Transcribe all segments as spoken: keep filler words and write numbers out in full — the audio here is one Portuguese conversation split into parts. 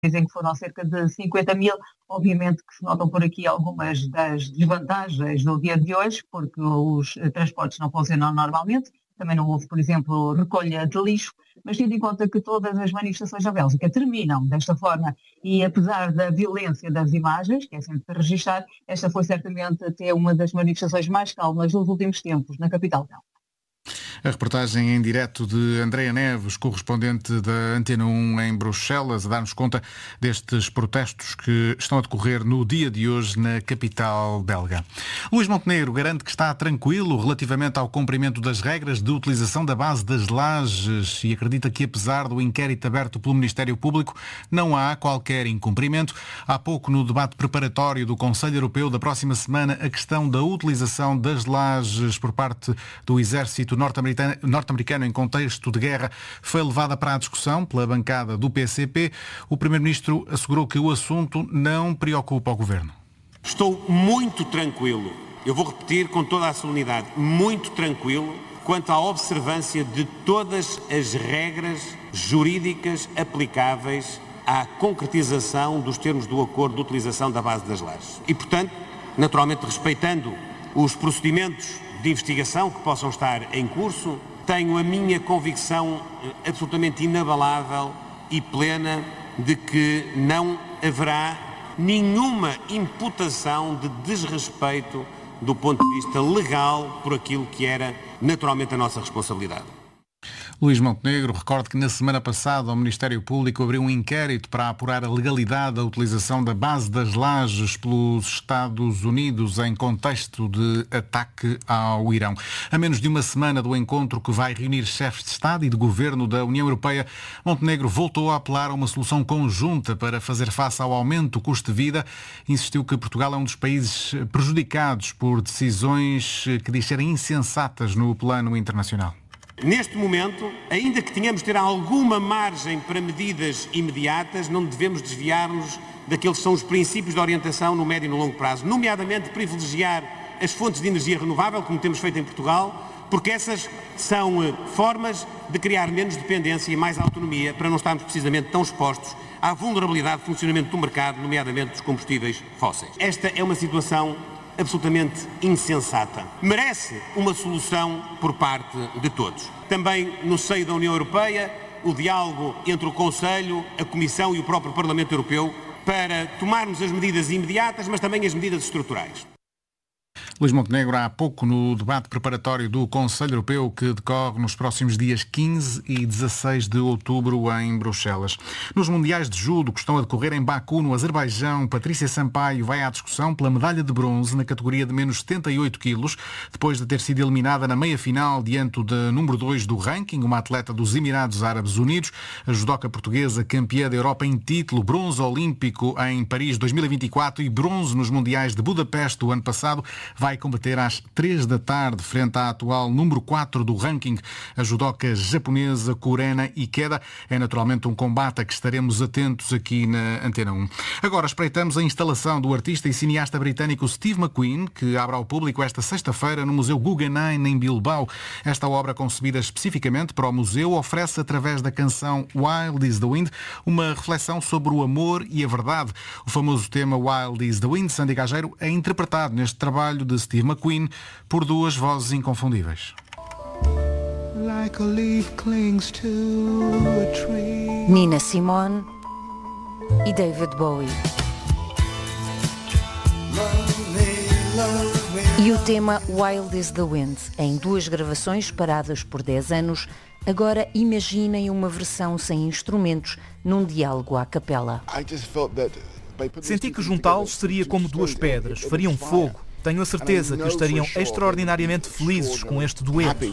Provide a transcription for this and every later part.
dizem que foram cerca de cinquenta mil. Obviamente que se notam por aqui algumas das desvantagens no dia de hoje, porque os transportes não funcionam normalmente, também não houve, por exemplo, recolha de lixo, mas tendo em conta que todas as manifestações na Bélgica terminam desta forma e apesar da violência das imagens, que é sempre para registrar, esta foi certamente até uma das manifestações mais calmas dos últimos tempos na capital belga. A reportagem em direto de Andréa Neves, correspondente da Antena um em Bruxelas, a dar-nos conta destes protestos que estão a decorrer no dia de hoje na capital belga. Luís Montenegro garante que está tranquilo relativamente ao cumprimento das regras de utilização da base das lajes e acredita que, apesar do inquérito aberto pelo Ministério Público, não há qualquer incumprimento. Há pouco, no debate preparatório do Conselho Europeu da próxima semana, a questão da utilização das lajes por parte do Exército norte-americano norte-americano em contexto de guerra foi levada para a discussão pela bancada do P C P. O Primeiro-Ministro assegurou que o assunto não preocupa o Governo. Estou muito tranquilo, eu vou repetir com toda a solenidade, muito tranquilo quanto à observância de todas as regras jurídicas aplicáveis à concretização dos termos do acordo de utilização da base das lajes. E, portanto, naturalmente respeitando os procedimentos de investigação que possam estar em curso, tenho a minha convicção absolutamente inabalável e plena de que não haverá nenhuma imputação de desrespeito do ponto de vista legal por aquilo que era naturalmente a nossa responsabilidade. Luís Montenegro, recordo que na semana passada o Ministério Público abriu um inquérito para apurar a legalidade da utilização da base das lajes pelos Estados Unidos em contexto de ataque ao Irão. A menos de uma semana do encontro que vai reunir chefes de Estado e de Governo da União Europeia, Montenegro voltou a apelar a uma solução conjunta para fazer face ao aumento do custo de vida. Insistiu que Portugal é um dos países prejudicados por decisões que diz serem insensatas no plano internacional. Neste momento, ainda que tenhamos de ter alguma margem para medidas imediatas, não devemos desviar-nos daqueles que são os princípios de orientação no médio e no longo prazo, nomeadamente privilegiar as fontes de energia renovável, como temos feito em Portugal, porque essas são formas de criar menos dependência e mais autonomia para não estarmos precisamente tão expostos à vulnerabilidade de funcionamento do mercado, nomeadamente dos combustíveis fósseis. Esta é uma situação absolutamente insensata. Merece uma solução por parte de todos. Também no seio da União Europeia, o diálogo entre o Conselho, a Comissão e o próprio Parlamento Europeu para tomarmos as medidas imediatas, mas também as medidas estruturais. Luís Montenegro, há pouco no debate preparatório do Conselho Europeu que decorre nos próximos dias quinze e dezasseis de outubro em Bruxelas. Nos Mundiais de Judo que estão a decorrer em Baku, no Azerbaijão, Patrícia Sampaio vai à discussão pela medalha de bronze na categoria de menos setenta e oito quilos, depois de ter sido eliminada na meia-final diante da número dois do ranking, uma atleta dos Emirados Árabes Unidos. A judoca portuguesa, campeã da Europa em título, bronze olímpico em Paris dois mil e vinte e quatro e bronze nos Mundiais de Budapeste do ano passado, vai combater às três da tarde frente à atual número quatro do ranking, a judoca japonesa Kurena Ikeda. É naturalmente um combate a que estaremos atentos aqui na Antena um. Agora espreitamos a instalação do artista e cineasta britânico Steve McQueen, que abre ao público esta sexta-feira no Museu Guggenheim em Bilbao. Esta obra, concebida especificamente para o museu, oferece através da canção Wild is the Wind uma reflexão sobre o amor e a verdade. O famoso tema Wild is the Wind, Sandy Gageiro, é interpretado neste trabalho de Steve McQueen por duas vozes inconfundíveis. Like a leaf clings to a tree. Nina Simone e David Bowie. E o tema Wild is the Wind, em duas gravações paradas por dez anos, agora imaginem uma versão sem instrumentos num diálogo à capela. Senti que juntá-los seria como duas pedras, fariam fogo. Tenho a certeza que estariam extraordinariamente felizes com este dueto.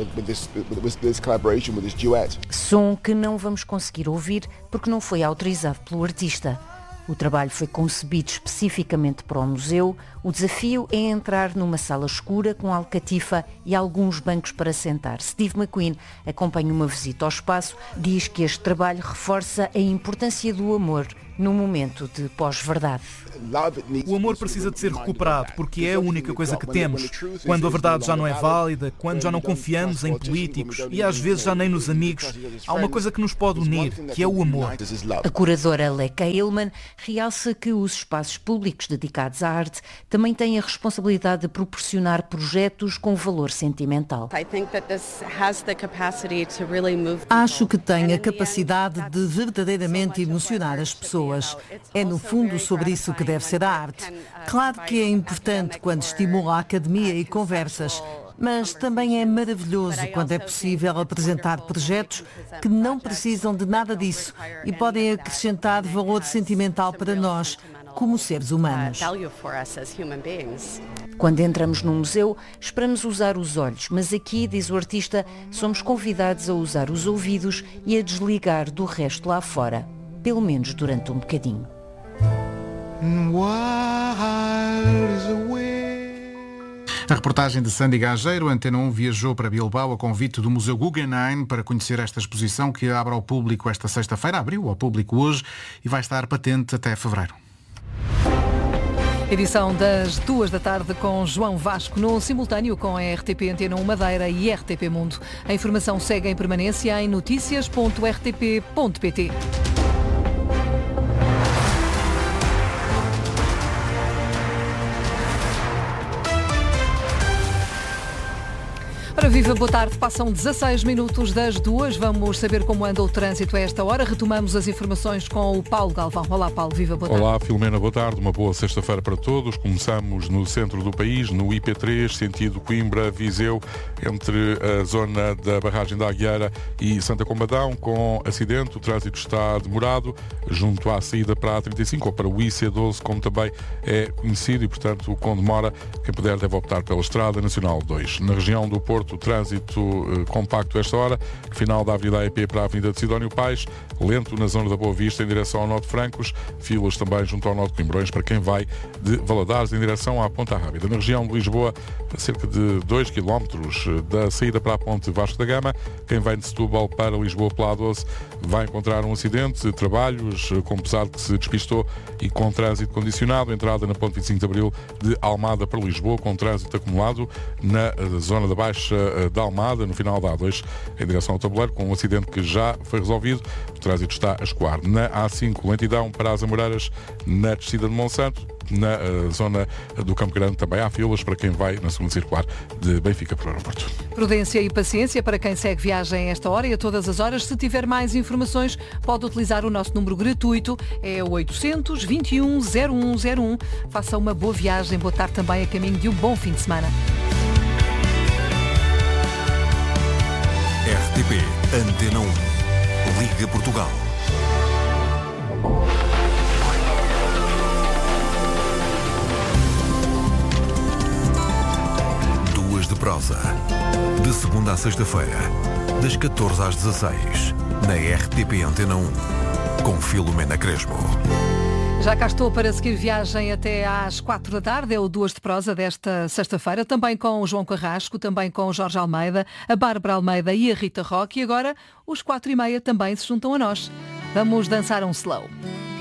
Som que não vamos conseguir ouvir porque não foi autorizado pelo artista. O trabalho foi concebido especificamente para o museu. O desafio é entrar numa sala escura com alcatifa e alguns bancos para sentar. Steve McQueen acompanha uma visita ao espaço, diz que este trabalho reforça a importância do amor no momento de pós-verdade. O amor precisa de ser recuperado porque é a única coisa que temos. Quando a verdade já não é válida, quando já não confiamos em políticos e às vezes já nem nos amigos, há uma coisa que nos pode unir, que é o amor. A curadora Leka Hillman realça que os espaços públicos dedicados à arte também têm a responsabilidade de proporcionar projetos com valor sentimental. Acho que tem a capacidade de verdadeiramente emocionar as pessoas. É no fundo sobre isso que deve ser a arte. Claro que é importante quando estimula a academia e conversas, mas também é maravilhoso quando é possível apresentar projetos que não precisam de nada disso e podem acrescentar valor sentimental para nós, como seres humanos. Quando entramos num museu, esperamos usar os olhos, mas aqui, diz o artista, somos convidados a usar os ouvidos e a desligar do resto lá fora, pelo menos durante um bocadinho. A reportagem de Sandy Gageiro, Antena um viajou para Bilbao a convite do Museu Guggenheim para conhecer esta exposição que abre ao público esta sexta-feira, abriu ao público hoje e vai estar patente até fevereiro. Edição das duas da tarde com João Vasco, no simultâneo com a R T P Antena um Madeira e R T P Mundo. A informação segue em permanência em notícias ponto r t p ponto p t. Ora, viva, boa tarde. Passam dezasseis minutos das duas. Vamos saber como anda o trânsito a esta hora. Retomamos as informações com o Paulo Galvão. Olá, Paulo. Viva, boa tarde. Olá, Filomena. Boa tarde. Uma boa sexta-feira para todos. Começamos no centro do país, no I P três, sentido Coimbra-Viseu, entre a zona da barragem da Aguiara e Santa Combadão, com acidente. O trânsito está demorado junto à saída para a A trinta e cinco ou para o I C doze, como também é conhecido, e, portanto, com demora, quem puder deve optar pela Estrada Nacional dois. Na região do Porto, o trânsito eh, compacto esta hora, final da Avenida A E P para a Avenida de Sidónio Pais, lento na zona da Boa Vista em direção ao Nó de Francos, filas também junto ao Nó de Coimbrões para quem vai de Valadares em direção à Ponta Rábida. Na região de Lisboa, a cerca de dois quilómetros da saída para a Ponte Vasco da Gama, quem vem de Setúbal para Lisboa pela A doze vai encontrar um acidente, trabalhos, com pesado que se despistou e com trânsito condicionado, entrada na Ponte vinte e cinco de Abril de Almada para Lisboa, com trânsito acumulado na zona da Baixa da Almada, no final da A dois, em direção ao Tabuleiro, com um acidente que já foi resolvido. O trânsito está a escoar. Na A cinco, lentidão para as Amoreiras, na descida de Monsanto. Na uh, zona do Campo Grande também há filas para quem vai na segunda circular de Benfica para o aeroporto. Prudência e paciência para quem segue viagem a esta hora e a todas as horas. Se tiver mais informações, pode utilizar o nosso número gratuito, é o oitocentos, vinte e um, zero um zero um. Faça uma boa viagem, boa tarde também a caminho de um bom fim de semana. R T P Antena um. Liga Portugal. Duas de prosa. De segunda à sexta-feira, das catorze às dezasseis, na R T P Antena um, com Filomena Crespo. Já cá estou para seguir viagem até às quatro da tarde, é o Duas de Prosa desta sexta-feira, também com o João Carrasco, também com o Jorge Almeida, a Bárbara Almeida e a Rita Roque, e agora os quatro e meia também se juntam a nós. Vamos dançar um slow.